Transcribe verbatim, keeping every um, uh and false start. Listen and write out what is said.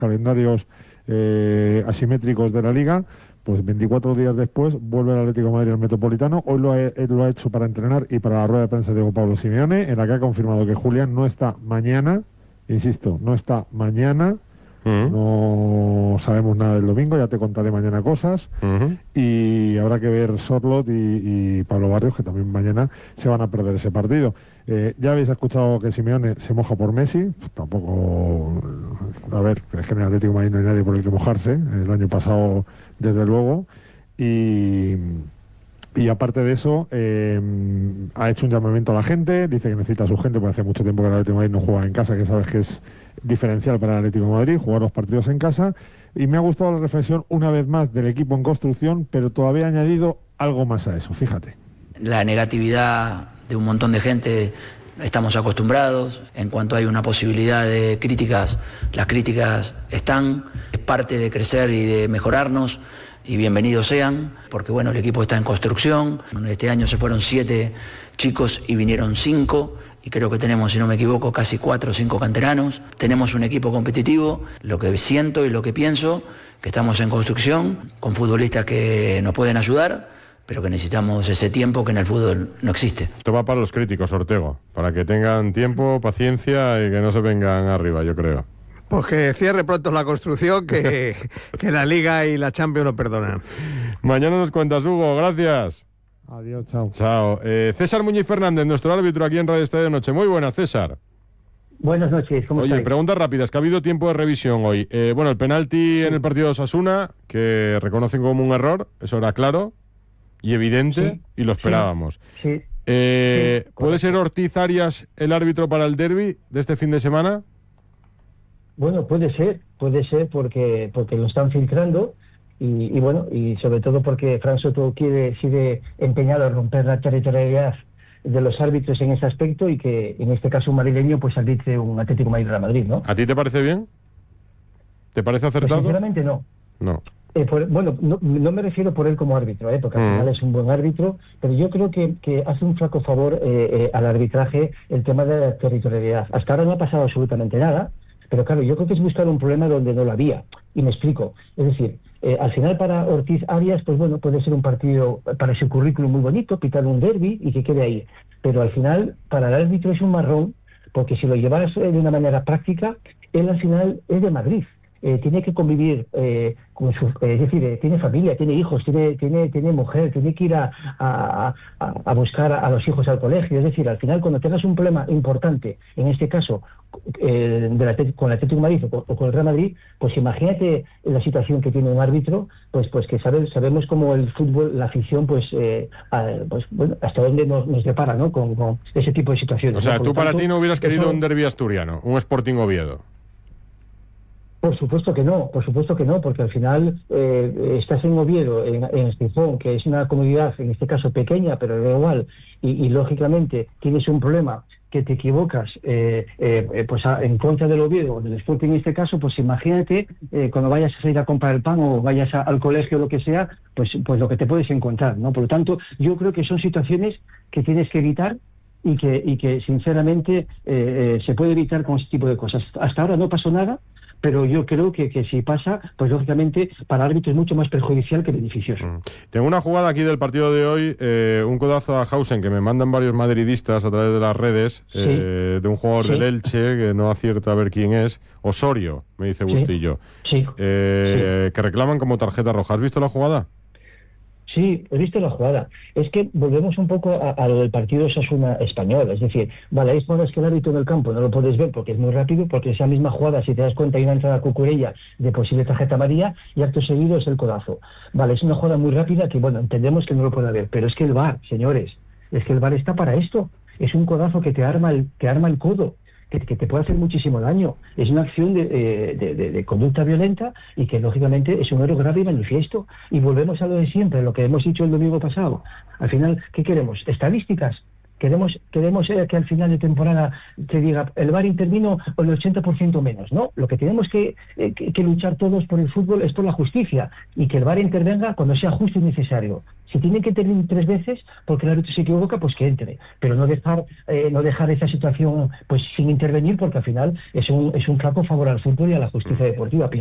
calendarios eh, asimétricos de la Liga, pues veinticuatro días después vuelve el Atlético de Madrid al Metropolitano. Hoy lo ha, lo ha hecho para entrenar y para la rueda de prensa de Diego Pablo Simeone, en la que ha confirmado que Julián no está mañana, insisto, no está mañana. Uh-huh. No sabemos nada del domingo, ya te contaré mañana cosas. Uh-huh. Y habrá que ver Sorloth y, y Pablo Barrios, que también mañana se van a perder ese partido. Eh, ya habéis escuchado que Simeone se moja por Messi. Pues tampoco, a ver, es que en el Atlético de Madrid no hay nadie por el que mojarse. El año pasado, desde luego. Y... Y aparte de eso, eh, ha hecho un llamamiento a la gente, dice que necesita a su gente, porque hace mucho tiempo que el Atlético de Madrid no juega en casa, que sabes que es diferencial para el Atlético de Madrid, jugar los partidos en casa. Y me ha gustado la reflexión una vez más del equipo en construcción, pero todavía ha añadido algo más a eso, fíjate. La negatividad de un montón de gente, estamos acostumbrados. En cuanto hay una posibilidad de críticas, las críticas están, es parte de crecer y de mejorarnos. Y bienvenidos sean, porque bueno, el equipo está en construcción. Este año se fueron siete chicos y vinieron cinco, y creo que tenemos, si no me equivoco, casi cuatro o cinco canteranos. Tenemos un equipo competitivo. Lo que siento y lo que pienso, que estamos en construcción, con futbolistas que nos pueden ayudar, pero que necesitamos ese tiempo que en el fútbol no existe. Esto va para los críticos, Ortego, para que tengan tiempo, paciencia y que no se vengan arriba, yo creo. Pues que cierre pronto la construcción, que, que la Liga y la Champions no perdonan. Mañana nos cuentas, Hugo, gracias. Adiós, chao. Chao. Eh, César Muñiz Fernández, nuestro árbitro aquí en Radio Estadio Noche. Muy buenas, César. Buenas noches, ¿cómo Oye, estáis? preguntas rápidas, que ha habido tiempo de revisión hoy. Eh, bueno, el penalti en el partido de Osasuna, que reconocen como un error, eso era claro y evidente, sí, y lo esperábamos. Sí, sí, eh, sí, ¿Puede ser Ortiz Arias el árbitro para el derbi de este fin de semana? Bueno, puede ser, puede ser porque porque lo están filtrando y, y bueno, y sobre todo porque Fran Soto quiere, sigue empeñado en romper la territorialidad de los árbitros en ese aspecto, y que en este caso un madrileño pues arbitre un Atlético de Madrid Real Madrid, ¿no? ¿A ti te parece bien? ¿Te parece acertado? Pues sinceramente no. No. Eh, por, bueno, no, no me refiero por él como árbitro, ¿eh? Porque al mm. final es un buen árbitro, pero yo creo que, que hace un flaco favor eh, eh, al arbitraje el tema de la territorialidad. Hasta ahora no ha pasado absolutamente nada. Pero claro, yo creo que es buscar un problema donde no lo había. Y me explico. Es decir, eh, al final para Ortiz Arias, pues bueno, puede ser un partido para su currículum muy bonito, pitar un derbi y que quede ahí. Pero al final, para el árbitro es un marrón, porque si lo llevas de una manera práctica, él al final es de Madrid. Eh, tiene que convivir eh, con su, eh, es decir, eh, tiene familia, tiene hijos, tiene tiene tiene mujer, tiene que ir a, a, a, a buscar a, a los hijos al colegio. Es decir, al final, cuando tengas un problema importante, en este caso eh, de la, con el Atlético de Madrid o, o con el Real Madrid, pues imagínate la situación que tiene un árbitro, pues pues que sabe, sabemos cómo el fútbol, la afición, pues, eh, a, pues bueno, hasta dónde nos, nos depara, ¿no? Con, con ese tipo de situaciones. O sea, ¿no? tú para tanto, ti no hubieras querido eso... un derbi asturiano, un Sporting Oviedo. Por supuesto que no, por supuesto que no, porque al final eh, estás en Oviedo, en, en Estepón, que es una comunidad, en este caso pequeña, pero da igual, y, y lógicamente tienes un problema que te equivocas eh, eh, pues a, en contra del Oviedo o del Sporting en este caso, pues imagínate eh, cuando vayas a salir a comprar el pan o vayas a, al colegio o lo que sea, pues, pues lo que te puedes encontrar, ¿no? Por lo tanto, yo creo que son situaciones que tienes que evitar y que, y que sinceramente eh, eh, se puede evitar con ese tipo de cosas. Hasta ahora no pasó nada, pero yo creo que, que si pasa, pues lógicamente para el árbitro es mucho más perjudicial que beneficioso. Mm. Tengo una jugada aquí del partido de hoy, eh, un codazo a Hausen que me mandan varios madridistas a través de las redes, sí. eh, de un jugador sí. del Elche, que no acierto a ver quién es, Osorio, me dice Bustillo, sí. Sí. Eh, sí. que reclaman como tarjeta roja. ¿Has visto la jugada? Sí, he visto la jugada. Es que volvemos un poco a, a lo del partido Osasuna español. Es decir, vale, hay jugadas que el árbitro en el campo no lo puedes ver porque es muy rápido, porque esa misma jugada, si te das cuenta, hay una entrada cucurella de posible tarjeta amarilla y acto seguido es el codazo. Vale, es una jugada muy rápida que, bueno, entendemos que no lo puede ver, pero es que el V A R, señores, es que el V A R está para esto. Es un codazo que te arma el, te arma el codo. Que, que te puede hacer muchísimo daño. Es una acción de, de, de, de conducta violenta y que lógicamente es un error grave y manifiesto. Y volvemos a lo de siempre, lo que hemos dicho el domingo pasado. Al final, ¿qué queremos? ¿Estadísticas? queremos queremos eh, que al final de temporada te diga el V A R intervino o el ochenta por ciento menos, ¿no? Lo que tenemos que, eh, que, que luchar todos por el fútbol es por la justicia, y que el V A R intervenga cuando sea justo y necesario. Si tiene que intervenir tres veces porque el árbitro se equivoca, pues que entre, pero no dejar eh, no dejar esa situación pues sin intervenir, porque al final es un es un flaco favor al fútbol y a la justicia deportiva.